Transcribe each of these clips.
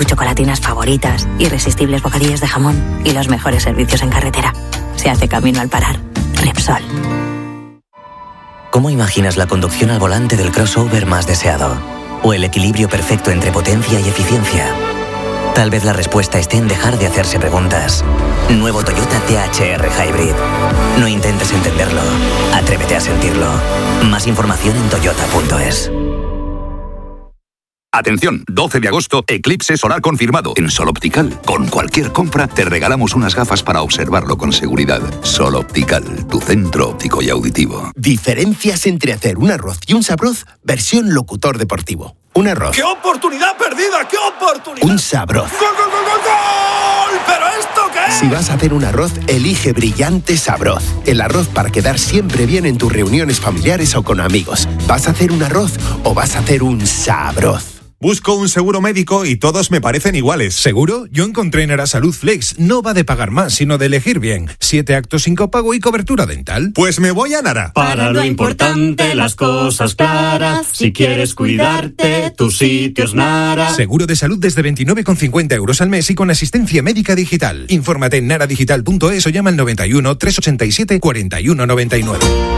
tus chocolatinas favoritas, irresistibles bocadillos de jamón y los mejores servicios en carretera. Se hace camino al parar. Repsol. ¿Cómo imaginas la conducción al volante del crossover más deseado? ¿O el equilibrio perfecto entre potencia y eficiencia? Tal vez la respuesta esté en dejar de hacerse preguntas. Nuevo Toyota THR Hybrid. No intentes entenderlo. Atrévete a sentirlo. Más información en toyota.es. Atención, 12 de agosto, eclipse solar confirmado en Sol Optical. Con cualquier compra te regalamos unas gafas para observarlo con seguridad. Sol Optical, tu centro óptico y auditivo. Diferencias entre hacer un arroz y un sabroz, versión locutor deportivo. Un arroz. ¡Qué oportunidad perdida! ¡Qué oportunidad! Un sabroz. ¡Gol, gol, gol, gol, gol! ¿Pero esto qué es? Si vas a hacer un arroz, elige Brillante Sabroz. El arroz para quedar siempre bien en tus reuniones familiares o con amigos. ¿Vas a hacer un arroz o vas a hacer un sabroz? Busco un seguro médico y todos me parecen iguales. ¿Seguro? Yo encontré en Arasalud Flex. No va de pagar más, sino de elegir bien. 7 actos sin copago y cobertura dental. Pues me voy a Nara. Para lo importante, las cosas claras. Si quieres cuidarte, tu sitio es Nara. Seguro de salud desde 29,50 euros al mes y con asistencia médica digital. Infórmate en naradigital.es o llama al 91 387 4199.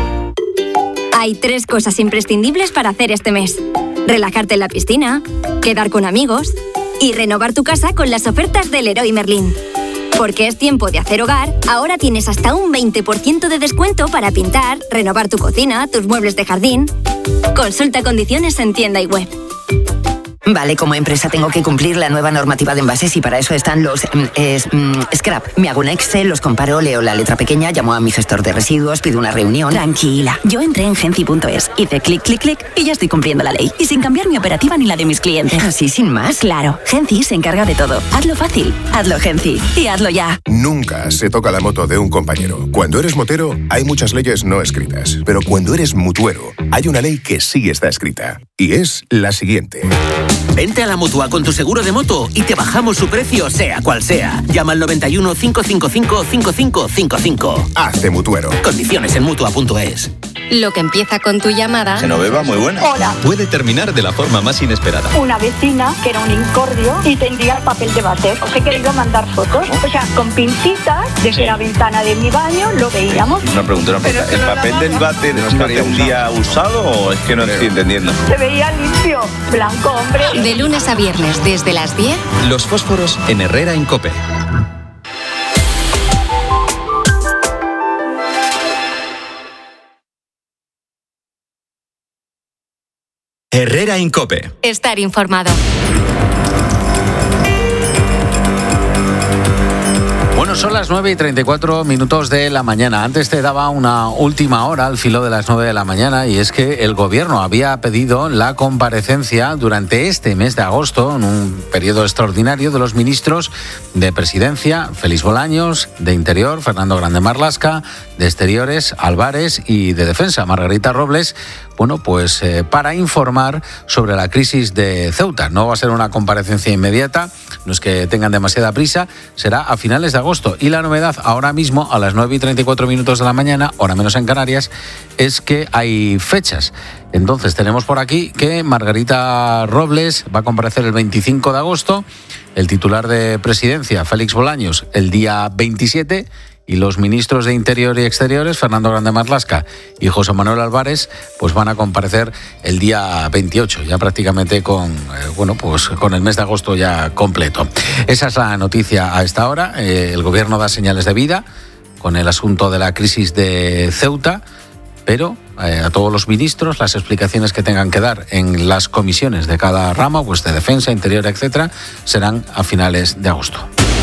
Hay 3 cosas imprescindibles para hacer este mes: relajarte en la piscina, quedar con amigos y renovar tu casa con las ofertas del Leroy Merlin. Porque es tiempo de hacer hogar, ahora tienes hasta un 20% de descuento para pintar, renovar tu cocina, tus muebles de jardín. Consulta condiciones en tienda y web. Vale, como empresa tengo que cumplir la nueva normativa de envases y para eso están los scrap. Me hago un Excel, los comparo, leo la letra pequeña, llamo a mi gestor de residuos, pido una reunión. Tranquila, yo entré en Genci.es, hice clic, clic, clic y ya estoy cumpliendo la ley. Y sin cambiar mi operativa ni la de mis clientes. ¿Así sin más? Claro, Genci se encarga de todo. Hazlo fácil, hazlo Genci y hazlo ya. Nunca se toca la moto de un compañero. Cuando eres motero, hay muchas leyes no escritas. Pero cuando eres mutuero, hay una ley que sí está escrita. Y es la siguiente. Vente a la Mutua con tu seguro de moto y te bajamos su precio, sea cual sea. Llama al 91 555 5555. Hazte mutuero. Condiciones en Mutua.es. Lo que empieza con tu llamada... Genoveva, muy buena. Hola. Puede terminar de la forma más inesperada. Una vecina que era un incordio y tendría el papel de váter. Os he querido mandar fotos. O sea, con pincitas, desde la ventana de mi baño lo veíamos. Una pregunta. ¿El papel del váter no estaría un día usado o es que no estoy entendiendo? Se veía limpio, blanco, hombre. De lunes a viernes, desde las 10. Los fósforos en Herrera en COPE. Herrera en COPE. Estar informado. Bueno, son las 9:34 de la mañana. Antes te daba una última hora al filo de las 9 de la mañana y es que el gobierno había pedido la comparecencia durante este mes de agosto, en un periodo extraordinario, de los ministros de Presidencia, Félix Bolaños, de Interior, Fernando Grande Marlaska, de Exteriores, Álvarez, y de Defensa, Margarita Robles, bueno, pues para informar sobre la crisis de Ceuta. No va a ser una comparecencia inmediata, no es que tengan demasiada prisa, será a finales de agosto. Y la novedad ahora mismo, a las 9:34 de la mañana, hora menos en Canarias, es que hay fechas. Entonces tenemos por aquí que Margarita Robles va a comparecer el 25 de agosto, el titular de Presidencia, Félix Bolaños, el día 27, y los ministros de Interior y Exteriores, Fernando Grande Marlaska y José Manuel Álvarez, pues van a comparecer el día 28, ya prácticamente con el mes de agosto ya completo. Esa es la noticia a esta hora. El gobierno da señales de vida con el asunto de la crisis de Ceuta, pero a todos los ministros las explicaciones que tengan que dar en las comisiones de cada ramo, pues de Defensa, Interior, etcétera, serán a finales de agosto.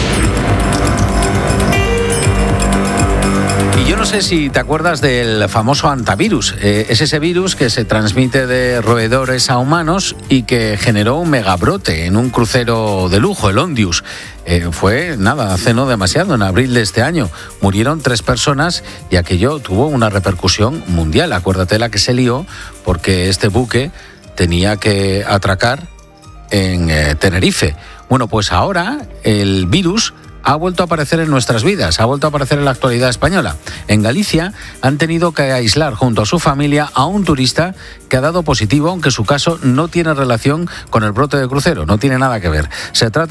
Y yo no sé si te acuerdas del famoso hantavirus. Es ese virus que se transmite de roedores a humanos y que generó un megabrote en un crucero de lujo, el Ondius. Fue, hace no demasiado, en abril de este año. Murieron 3 personas y aquello tuvo una repercusión mundial. Acuérdate la que se lió porque este buque tenía que atracar en Tenerife. Bueno, pues ahora el virus ha vuelto a aparecer en nuestras vidas, ha vuelto a aparecer en la actualidad española. En Galicia han tenido que aislar junto a su familia a un turista que ha dado positivo, aunque su caso no tiene relación con el brote de crucero, no tiene nada que ver. Se trata